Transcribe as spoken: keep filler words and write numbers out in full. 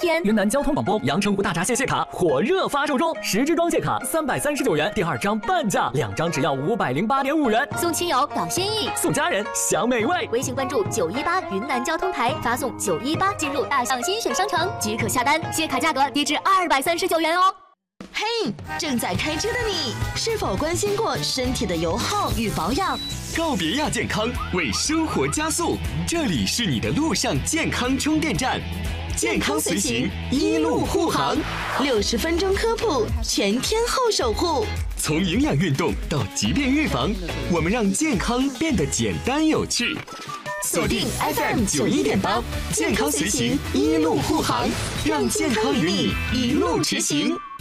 天。 云南交通广播阳澄湖大闸蟹蟹卡火热发售中，十支装蟹卡三百三十九元，第二张半价，两张只要五百零八点五元。 送亲友搞心意， 送家人享美味。 微信关注九一八云南交通台，发送九一八进入大象新选商城即可下单，蟹卡价格低至二百三十九元哦。 嘿，正在开车的你，是否关心过身体的油耗与保养？ 告别亚健康，为生活加速，这里是你的路上健康充电站，健康随行，一路护航， 六十分钟科普，全天候守护。 从营养运动到疾病预防，我们让健康变得简单有趣。锁定 F M 九一点八，健康随行，一路护航，让健康与你一路驰行。